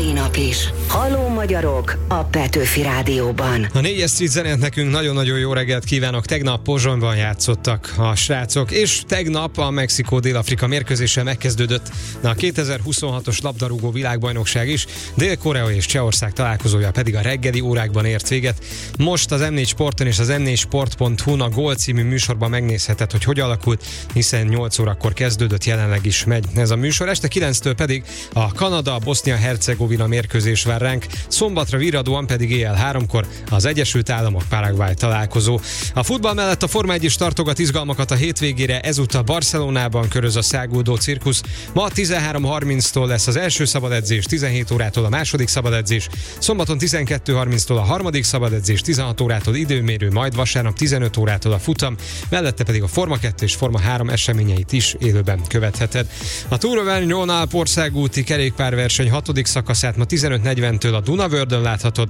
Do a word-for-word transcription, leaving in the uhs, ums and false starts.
mai nap is. Halló magyarok a Petőfi Rádióban. A négyes street zenét nekünk nagyon-nagyon jó reggelt kívánok. Tegnap Pozsonyban játszottak a srácok, és tegnap a Mexikó-Dél-Afrika mérkőzéssel megkezdődött a kétezer-huszonhatos labdarúgó világbajnokság is. Dél-Korea és Csehország találkozója pedig a reggeli órákban ért véget. Most az em négy Sporton és az em négy sport pont hu-n a Gól című műsorban megnézheted, hogy hogy alakult, hiszen nyolc órakor kezdődött, jelenleg is megy ez a műsor. Este kilenctől pedig a Kanada-Bosznia-Hercegovina mérkőzés vár ránk, szombatra virradóan pedig éjjel háromkor az Egyesült Államok-Paraguay találkozó. A futball mellett a Forma egy is tartogat izgalmakat a hétvégére, ezúttal Barcelonában köröz a száguldó cirkusz. Ma tizenhárom harminctól lesz az első szabadedzés, tizenhét órától a második szabadedzés, szombaton tizenkettő harminctól a harmadik szabadedzés, tizenhat órától időmérő, majd vasárnap tizenöt órától a futam, mellette pedig a Forma kettő és Forma három eseményeit is élőben követheted. A Tour of Rhône országúti kerékpárverseny hatodik szakaszát ma tizenöt negyventől a Dunavördön láthatod,